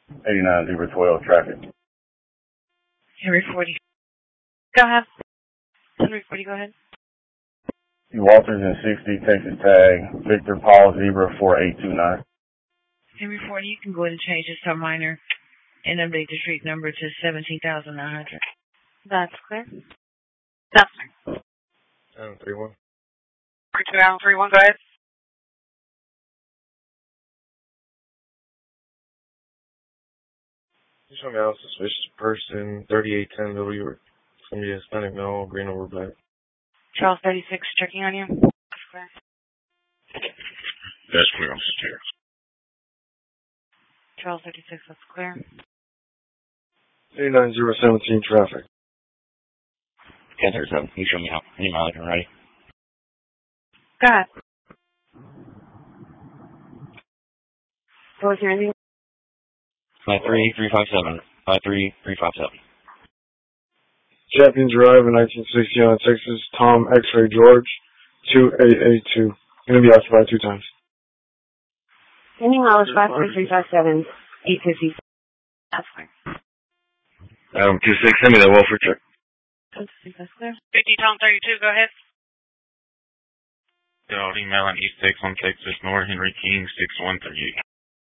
89-012 traffic. Henry 40. Go ahead. Henry 40, go ahead. Walters in 60, Texas tag, Victor Paul Zebra 4829. Henry 40, you can go ahead and change this to a minor and update the street number to 17,900. That's clear. That's clear. 31. 31, go ahead. You show me out a suspicious person, 3810 W. It's going to be a Hispanic male, green over black. Charles 36, checking on you. That's clear. That's clear, I'm sincere. Charles 36, that's clear. 89017 traffic. 1037, you show me out. Any mileage, I'm ready. Go ahead. So is there anything? 53357. 53357. Champion Drive in 1960 on Texas, Tom X-Ray George, 2882. Going to be occupied 2 times. Sending mileage 53357, 850. That's clear. 26, send me that welfare check. That's clear. 50 Tom 32, go ahead. Email on East 6 on Texas North, Henry King 6138.